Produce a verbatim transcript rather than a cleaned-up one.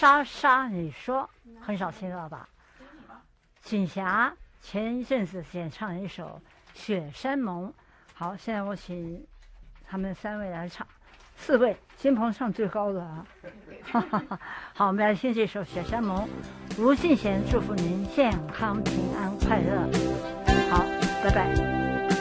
莎莎，你说很少听到吧？锦霞前一阵子演唱一首《雪山盟》，好，现在我请他们三位来唱，四位，金鹏唱最高的啊，哈哈哈。好，我们来听这首《雪山盟》，卢信贤祝福您健康、平安、快乐。好，拜拜。